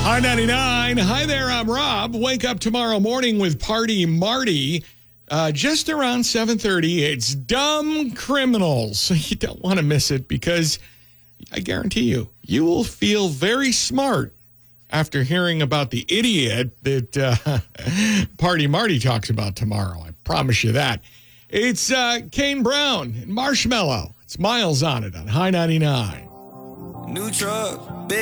Hi 99. Hi there, I'm Rob. Wake up tomorrow morning with Party Marty. Just around 7:30, it's Dumb Criminals. You don't want to miss it because I guarantee you will feel very smart after hearing about the idiot that Party Marty talks about tomorrow. I promise you that. It's Kane Brown and Marshmello. It's Miles on it on High 99. New truck, big